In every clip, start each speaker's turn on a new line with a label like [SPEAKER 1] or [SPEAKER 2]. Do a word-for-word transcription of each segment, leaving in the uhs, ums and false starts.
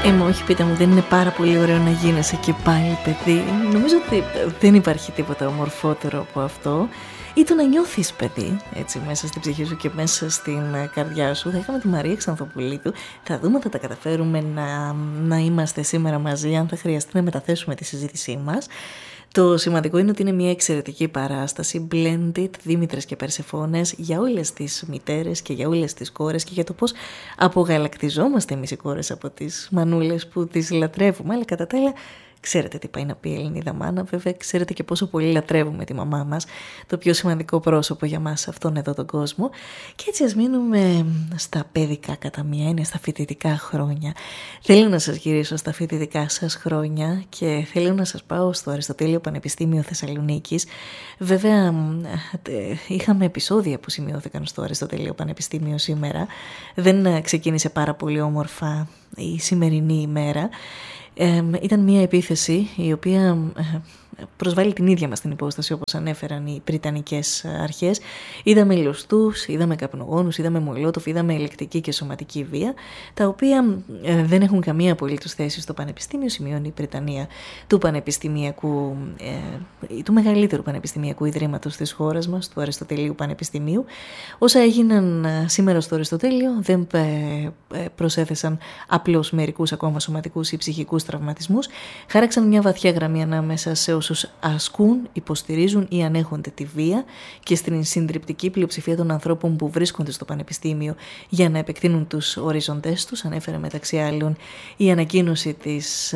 [SPEAKER 1] Ε, μα όχι, πείτε μου, δεν είναι πάρα πολύ ωραίο να γίνεσαι και πάλι παιδί? Νομίζω ότι δεν υπάρχει τίποτα ομορφότερο από αυτό. Ή το να νιώθεις παιδί, έτσι, μέσα στην ψυχή σου και μέσα στην καρδιά σου. Θα είχαμε τη Μαρία Ξανθοπουλίδου. Θα δούμε αν θα τα καταφέρουμε να, να είμαστε σήμερα μαζί, αν θα χρειαστεί να μεταθέσουμε τη συζήτησή μας. Το σημαντικό είναι ότι είναι μια εξαιρετική παράσταση, blended, Δήμητρες και Περσεφόνες, για όλες τις μητέρες και για όλες τις κόρες και για το πώς απογαλακτιζόμαστε εμείς οι κόρες από τις μανούλες που τις λατρεύουμε, αλλά κατά τα άλλα ξέρετε τι πάει να πει η Ελληνίδα μάνα, βέβαια ξέρετε και πόσο πολύ λατρεύουμε τη μαμά μας, το πιο σημαντικό πρόσωπο για μας αυτόν εδώ τον κόσμο. Και έτσι ας μείνουμε στα παιδικά κατά μία έννοια, στα φοιτητικά χρόνια. Θέλω να σας γυρίσω στα φοιτητικά σας χρόνια και θέλω να σας πάω στο Αριστοτέλειο Πανεπιστήμιο Θεσσαλονίκης. Βέβαια είχαμε επεισόδια που σημειώθηκαν στο Αριστοτέλειο Πανεπιστήμιο σήμερα. Δεν ξεκίνησε πάρα πολύ όμορφα η σημερινή ημέρα. Ε, ήταν μια επίθεση η οποία ε, προσβάλλει την ίδια μας την υπόσταση, όπως ανέφεραν οι βρυτανικές αρχές. Είδαμε λιωστούς, είδαμε καπνογόνους, είδαμε μολότοφ, είδαμε ελεκτική και σωματική βία, τα οποία ε, δεν έχουν καμία απολύτως θέση στο πανεπιστήμιο, σημειώνει η Βρετανία του πανεπιστημιακού, ε, του μεγαλύτερου πανεπιστημιακού ιδρύματος της χώρας μας, του Αριστοτελείου Πανεπιστημίου. Όσα έγιναν σήμερα στο Αριστοτέλειο δεν ε, προσέθεσαν απλώς μερικούς ακόμα σωματικούς ή ψυχικούς τραυματισμούς, χάραξαν μια βαθιά γραμμή ανάμεσα σε όσους ασκούν, υποστηρίζουν ή ανέχονται τη βία και στην συντριπτική πλειοψηφία των ανθρώπων που βρίσκονται στο πανεπιστήμιο για να επεκτείνουν τους οριζοντές τους. Ανέφερε μεταξύ άλλων η ανακοίνωση της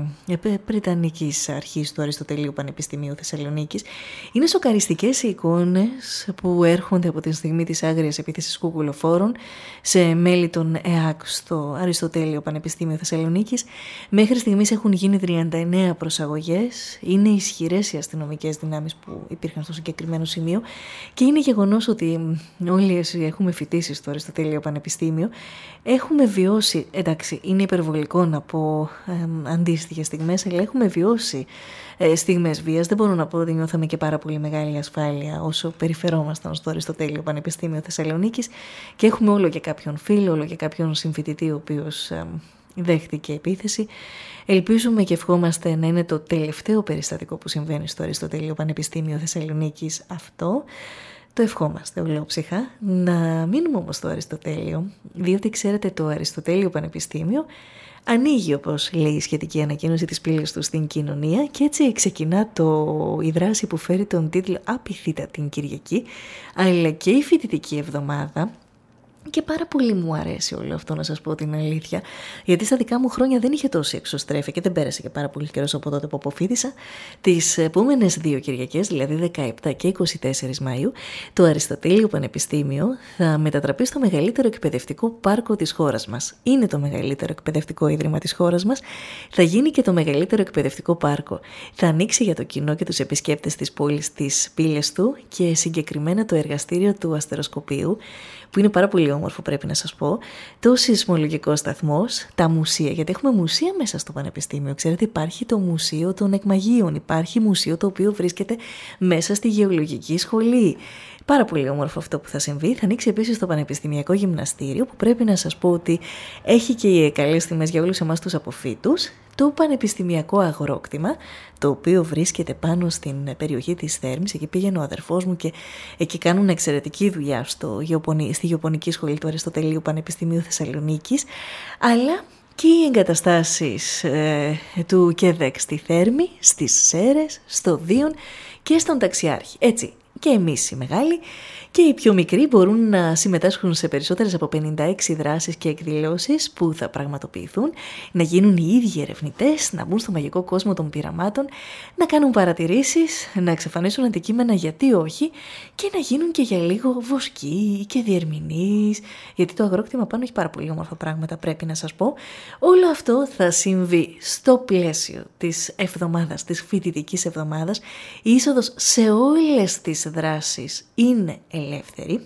[SPEAKER 1] Βρετανικής Αρχής του Αριστοτελείου Πανεπιστημίου Θεσσαλονίκης. Είναι σοκαριστικές οι εικόνες που έρχονται από τη στιγμή της άγριας επίθεσης κουκουλοφόρων σε μέλη των ΕΑΚ στο Αριστοτέλειο Πανεπιστήμιο Θεσσαλονίκης. Μέχρι στιγμής έχουν γίνει τριάντα εννέα προσαγωγές. Είναι ισχυρές οι αστυνομικές δυνάμεις που υπήρχαν στο συγκεκριμένο σημείο και είναι γεγονός ότι όλοι όσοι έχουμε φοιτήσει στο Αριστοτέλειο Πανεπιστήμιο έχουμε βιώσει, εντάξει είναι υπερβολικό να πω ε, αντίστοιχες στιγμές, αλλά έχουμε βιώσει ε, στιγμές βίας. Δεν μπορώ να πω ότι νιώθαμε και πάρα πολύ μεγάλη ασφάλεια όσο περιφερόμασταν στο Αριστοτέλειο Πανεπιστήμιο Θεσσαλονίκης και έχουμε όλο και κάποιον φίλο, όλο και κάποιον συμφοιτητή ο οποίος ε, δέχτηκε επίθεση. Ελπίζουμε και ευχόμαστε να είναι το τελευταίο περιστατικό που συμβαίνει στο Αριστοτέλειο Πανεπιστήμιο Θεσσαλονίκης αυτό. Το ευχόμαστε ολόψυχα. Να μείνουμε όμως στο Αριστοτέλειο, διότι ξέρετε το Αριστοτέλειο Πανεπιστήμιο ανοίγει, όπως λέει η σχετική ανακοίνωση, της πύλης του στην κοινωνία και έτσι ξεκινά το, η δράση που φέρει τον τίτλο «Απειθήτα την Κυριακή», αλλά και η φοιτητική εβδομάδα. Και πάρα πολύ μου αρέσει όλο αυτό, να σας πω την αλήθεια, γιατί στα δικά μου χρόνια δεν είχε τόση εξωστρέφεια και δεν πέρασε και πάρα πολύ καιρός από τότε που αποφοίτησα. Τις επόμενες δύο Κυριακές, δηλαδή δεκαεπτά και είκοσι τέσσερις Μαΐου, το Αριστοτέλειο Πανεπιστήμιο θα μετατραπεί στο μεγαλύτερο εκπαιδευτικό πάρκο της χώρας μας. Είναι το μεγαλύτερο εκπαιδευτικό ίδρυμα της χώρας μας, θα γίνει και το μεγαλύτερο εκπαιδευτικό πάρκο. Θα ανοίξει για το κοινό και τους επισκέπτες της πόλης τις πύλες του και συγκεκριμένα το εργαστήριο του αστεροσκοπείου, που είναι πάρα πολύ όμορφο πρέπει να σας πω, το σεισμολογικό σταθμός, τα μουσεία, γιατί έχουμε μουσεία μέσα στο Πανεπιστήμιο. Ξέρετε, υπάρχει το Μουσείο των Εκμαγείων, υπάρχει μουσείο το οποίο βρίσκεται μέσα στη Γεωλογική Σχολή. Πάρα πολύ όμορφο αυτό που θα συμβεί. Θα ανοίξει επίσης το Πανεπιστημιακό Γυμναστήριο, που πρέπει να σας πω ότι έχει και καλές τιμές για όλους εμάς τους αποφύτους. Το Πανεπιστημιακό Αγρόκτημα, το οποίο βρίσκεται πάνω στην περιοχή της Θέρμης. Εκεί πήγαινε ο αδερφός μου και εκεί κάνουν εξαιρετική δουλειά στο, στη Γεωπονική Σχολή του Αριστοτελείου Πανεπιστημίου Θεσσαλονίκης, αλλά και οι εγκαταστάσεις ε, του ΚΕΔΕΚ στη Θέρμη, στις Σέρρες, στο Δίον και στον Ταξιάρχη. Έτσι, και εμείς οι μεγάλοι και οι πιο μικροί μπορούν να συμμετάσχουν σε περισσότερες από πενήντα έξι δράσεις και εκδηλώσεις που θα πραγματοποιηθούν, να γίνουν οι ίδιοι ερευνητές, να μπουν στο μαγικό κόσμο των πειραμάτων, να κάνουν παρατηρήσεις, να εξαφανίσουν αντικείμενα γιατί όχι και να γίνουν και για λίγο βοσκοί και διερμηνείς, γιατί το αγρόκτημα πάνω έχει πάρα πολύ όμορφα πράγματα πρέπει να σας πω. Όλο αυτό θα συμβεί στο πλαίσιο της εβδομάδας, της φοιτητικής εβδομάδας. Η είσοδος σε όλες τις δράσεις είναι ελεύθερη.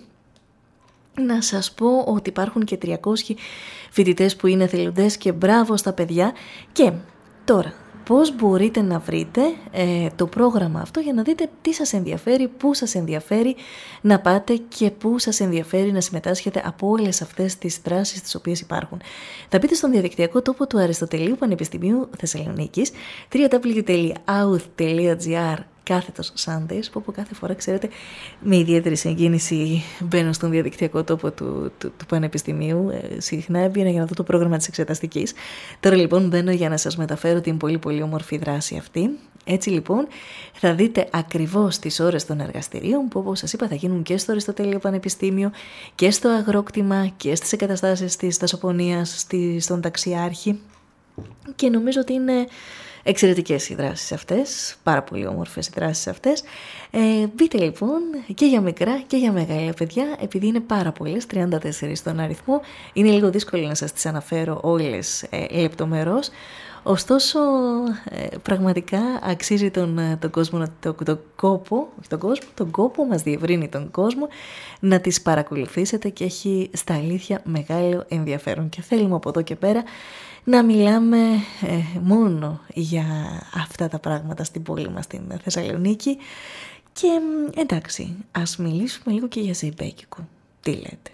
[SPEAKER 1] Να σας πω ότι υπάρχουν και τριακόσιοι φοιτητές που είναι εθελοντές και μπράβο στα παιδιά. Και τώρα πώς μπορείτε να βρείτε ε, το πρόγραμμα αυτό για να δείτε τι σας ενδιαφέρει, πού σας ενδιαφέρει να πάτε και πού σας ενδιαφέρει να συμμετάσχετε από όλες αυτές τις δράσεις τις οποίες υπάρχουν. Θα μπείτε στον διαδικτυακό τόπο του Αριστοτελείου Πανεπιστημίου Θεσσαλονίκης, double-u double-u double-u τελεία a u t τελεία g r κάθετος Sundays, που από κάθε φορά, ξέρετε, με ιδιαίτερη συγκίνηση μπαίνω στον διαδικτυακό τόπο του, του, του Πανεπιστημίου. Ε, συχνά έβγαινα για να δω το πρόγραμμα της εξεταστικής. Τώρα λοιπόν μπαίνω για να σας μεταφέρω την πολύ πολύ όμορφη δράση αυτή. Έτσι λοιπόν θα δείτε ακριβώς τις ώρες των εργαστηρίων που, όπως σας είπα, θα γίνουν και στο Αριστοτέλειο Πανεπιστήμιο και στο αγρόκτημα και στις εγκαταστάσεις της δασοπονίας, στη, στον ταξιάρχη, και νομίζω ότι είναι εξαιρετικές οι δράσεις αυτές, πάρα πολύ όμορφες οι δράσεις αυτές. Ε, μπείτε λοιπόν και για μικρά και για μεγάλα παιδιά, επειδή είναι πάρα πολλές, τριάντα τέσσερα στον αριθμό, είναι λίγο δύσκολο να σας τις αναφέρω όλες ε, λεπτομερώς. Ωστόσο, ε, πραγματικά αξίζει τον, τον κόσμο, τον, τον κόπο, τον κόσμο, τον κόπο μας διευρύνει τον κόσμο να τις παρακολουθήσετε και έχει στα αλήθεια μεγάλο ενδιαφέρον. Και θέλουμε από εδώ και πέρα να μιλάμε ε, μόνο για αυτά τα πράγματα στην πόλη μας, στην Θεσσαλονίκη. Και εντάξει, ας μιλήσουμε λίγο και για ζεϊμπέκικο. Τι λέτε?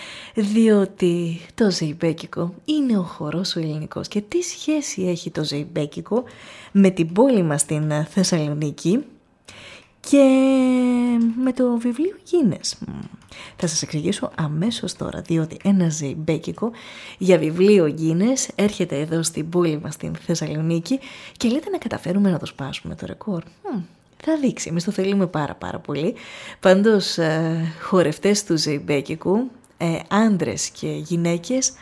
[SPEAKER 1] Διότι το ζεϊμπέκικο είναι ο χορός ο ελληνικός. Και τι σχέση έχει το ζεϊμπέκικο με την πόλη μας στην Θεσσαλονίκη και με το βιβλίο Guinness? Θα σας εξηγήσω αμέσως τώρα, διότι ένα ζεϊμπέκικο για βιβλίο Guinness έρχεται εδώ στην πόλη μας στην Θεσσαλονίκη και λέτε να καταφέρουμε να το σπάσουμε το ρεκόρ. Θα δείξει, εμείς το θέλουμε πάρα πάρα πολύ. Πάντως ε, χορευτές του ζεϊμπέκικου, ε, άντρες και γυναίκες,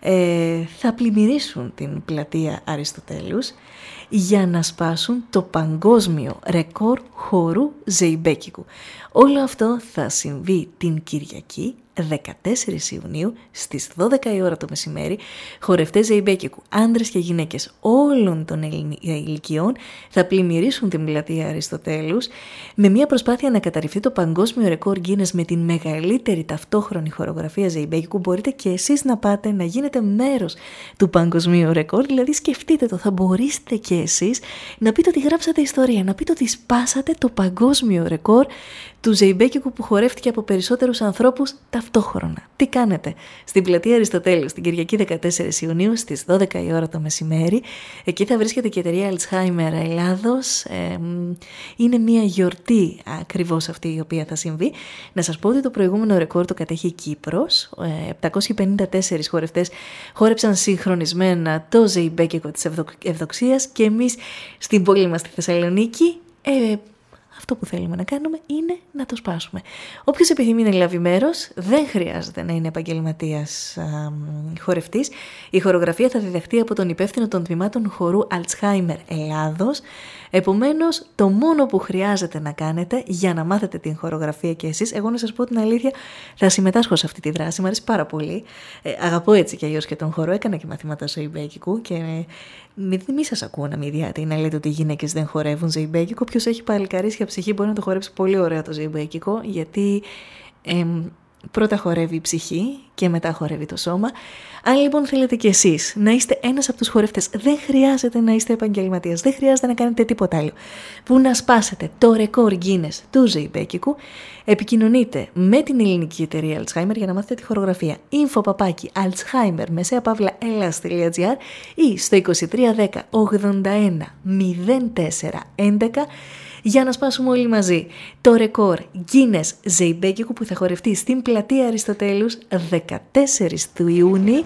[SPEAKER 1] ε, θα πλημμυρίσουν την πλατεία Αριστοτέλους για να σπάσουν το παγκόσμιο ρεκόρ χορού ζεϊμπέκικου. Όλο αυτό θα συμβεί την Κυριακή δεκατέσσερις Ιουνίου στις δώδεκα η ώρα το μεσημέρι. Χορευτές ζεϊμπέκικου, άντρες και γυναίκες όλων των ηλικιών θα πλημμυρίσουν την πλατεία Αριστοτέλους με μια προσπάθεια να καταρριφθεί το παγκόσμιο ρεκόρ Guinness με την μεγαλύτερη ταυτόχρονη χορογραφία ζεϊμπέκικου. Μπορείτε και εσείς να πάτε να γίνετε μέρος του παγκοσμίου ρεκόρ, δηλαδή σκεφτείτε το, θα μπορείτε και εσείς να πείτε ότι γράψατε ιστορία, να πείτε ότι σπάσατε το παγκόσμιο ρεκόρ του ζεϊμπέκικου που χορεύτηκε από περισσότερους ανθρώπους ταυτόχρονα. Τι κάνετε? Στην πλατεία Αριστοτέλους την Κυριακή δεκατέσσερις Ιουνίου στις δώδεκα η ώρα το μεσημέρι. Εκεί θα βρίσκεται και η εταιρεία Alzheimer Ελλάδος. Ε, είναι μια γιορτή ακριβώς αυτή η οποία θα συμβεί. Να σας πω ότι το προηγούμενο ρεκόρ το κατέχει η Κύπρος. Ε, επτακόσιοι πενήντα τέσσερις χορευτές χόρεψαν συγχρονισμένα το ζεϊμπέκικο της Ευδοξίας και εμείς στην πόλη μας στη Θεσσαλονίκη ε, αυτό που θέλουμε να κάνουμε είναι να το σπάσουμε. Όποιος επιθυμεί να λάβει μέρος, δεν χρειάζεται να είναι επαγγελματίας α, χορευτής. Η χορογραφία θα διδαχτεί από τον υπεύθυνο των τμήματων χορού Alzheimer Ελλάδος. Επομένως, το μόνο που χρειάζεται να κάνετε για να μάθετε την χορογραφία και εσείς, εγώ να σας πω την αλήθεια, θα συμμετάσχω σε αυτή τη δράση, μου αρέσει πάρα πολύ. Ε, αγαπώ έτσι κι αλλιώς και τον χορό, έκανα και μαθήματα ζεϊμπέκικου και μην μη σας ακούω να μηδιάτε ή να λέτε ότι οι γυναίκες δεν χορεύουν ζεϊμπέκικο. Ποιος έχει παλικαρίσια ψυχή μπορεί να το χορέψει πολύ ωραίο το ζεϊμπέκικο, γιατί ε, πρώτα χορεύει η ψυχή και μετά χορεύει το σώμα. Αν λοιπόν θέλετε κι εσείς να είστε ένας από τους χορευτές, δεν χρειάζεται να είστε επαγγελματίας, δεν χρειάζεται να κάνετε τίποτα άλλο, που να σπάσετε το ρεκόρ Guinness του ζεϊμπέκικου, επικοινωνείτε με την ελληνική εταιρεία Alzheimer για να μάθετε τη χορογραφία. Info παπάκι Alzheimer μεσαία παύλα ελλάς.gr ή στο είκοσι τρία δέκα ογδόντα ένα μηδέν τέσσερα έντεκα για να σπάσουμε όλοι μαζί το ρεκόρ Guinness ζεϊμπέκικου που θα χορευτεί στην πλατεία Αριστοτέλους δεκατέσσερις του Ιούνιου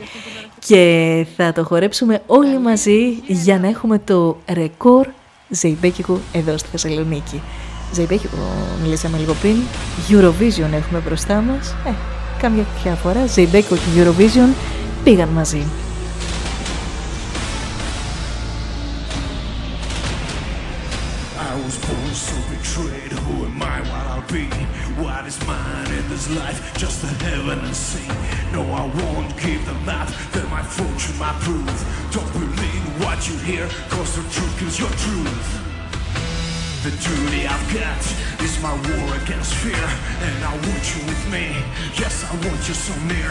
[SPEAKER 1] και θα το χορέψουμε όλοι μαζί για να έχουμε το ρεκόρ ζεϊμπέκικου εδώ στη Θεσσαλονίκη. Ζεϊμπέκικο μιλήσαμε λίγο πριν, Eurovision έχουμε μπροστά μας, ε, κάμια ποια φορά ζεϊμπέκικο και Eurovision πήγαν μαζί.
[SPEAKER 2] I was born so betrayed, who am I, what I'll be? What is mine in this life, just the heaven and sea? No, I won't give the map, then my fortune, my proof. Don't believe what you hear, cause the truth is your truth. The duty I've got is my war against fear, and I want you with me, yes, I want you so near.